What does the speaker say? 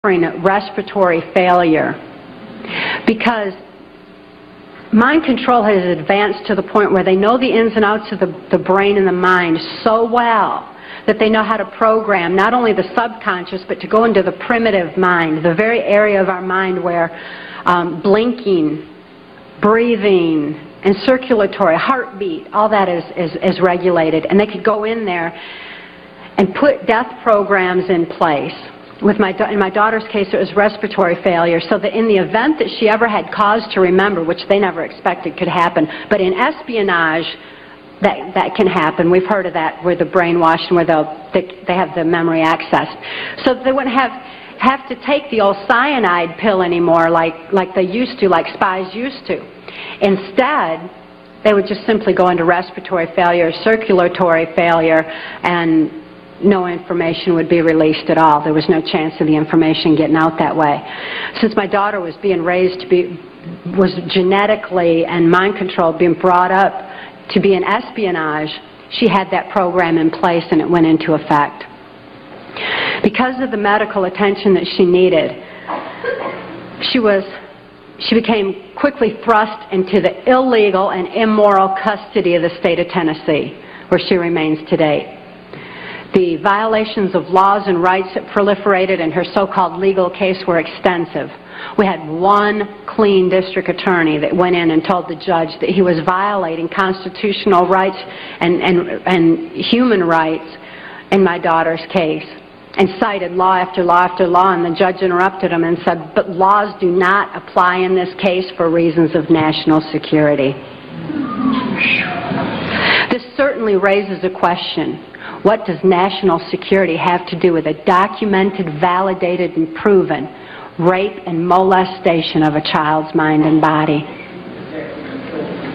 respiratory failure, because mind control has advanced to the point where they know the ins and outs of the brain and the mind so well that they know how to program not only the subconscious, but to go into the primitive mind, the very area of our mind where blinking, breathing, and circulatory, heartbeat, all that is regulated. And they could go in there and put death programs in place. In my daughter's case, it was respiratory failure, so that in the event that she ever had cause to remember, which they never expected could happen, but in espionage, that can happen. We've heard of that, where the brainwashed and where they have the memory accessed. So they wouldn't have to take the old cyanide pill anymore like they used to, like spies used to. Instead, they would just simply go into respiratory failure, circulatory failure, and no information would be released at all. There was no chance of the information getting out that way. Since my daughter was being raised was genetically and mind controlled, being brought up to be in espionage, she had that program in place and it went into effect. Because of the medical attention that she needed, she became quickly thrust into the illegal and immoral custody of the state of Tennessee, where she remains today. The violations of laws and rights that proliferated in her so-called legal case were extensive. We had one clean district attorney that went in and told the judge that he was violating constitutional rights and human rights in my daughter's case, and cited law after law after law, and the judge interrupted him and said, but laws do not apply in this case for reasons of national security. This certainly raises a question. What does national security have to do with a documented, validated, and proven rape and molestation of a child's mind and body?